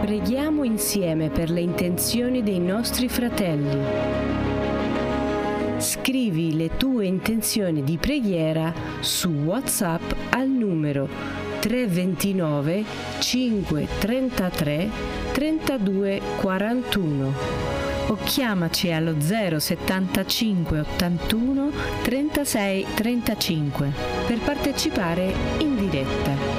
Preghiamo insieme per le intenzioni dei nostri fratelli. Scrivi le tue intenzioni di preghiera su WhatsApp al numero 329 533 32 41 o chiamaci allo 075 81 36 35 per partecipare in diretta.